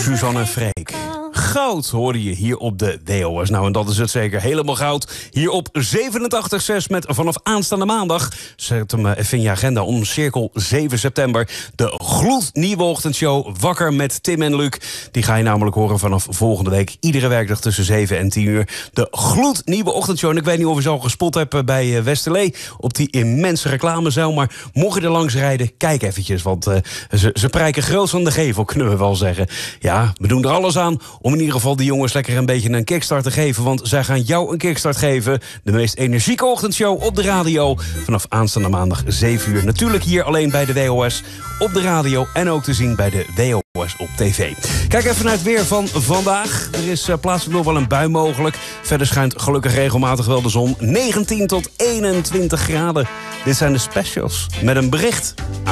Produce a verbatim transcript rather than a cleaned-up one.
Suzanne en Freek. Goud hoorde je hier op de W O S. Nou, en dat is het zeker. Helemaal goud. Hier op zevenentachtig komma zes met vanaf aanstaande maandag. Zet hem even in je agenda om cirkel zeven september. De gloednieuwe ochtendshow Wakker met Tim en Luc. Die ga je namelijk horen vanaf volgende week. Iedere werkdag tussen zeven en tien uur. De gloednieuwe ochtendshow. En ik weet niet of je ze al gespot hebt bij Westerlee. Op die immense reclamezuil. Maar mocht je er langs rijden, kijk eventjes. Want uh, ze, ze prijken groot van de gevel, kunnen we wel zeggen. Ja, we doen er alles aan om in ieder geval die jongens lekker een beetje een kickstart te geven. Want zij gaan jou een kickstart geven. De meest energieke ochtendshow op de radio. Vanaf aanstaande maandag zeven uur. Natuurlijk hier alleen bij de W O S op de radio. En ook te zien bij de W O S op tv. Kijk even naar het weer van vandaag. Er is uh, plaatselijk nog wel een bui mogelijk. Verder schijnt gelukkig regelmatig wel de zon. negentien tot eenentwintig graden. Dit zijn de specials met een bericht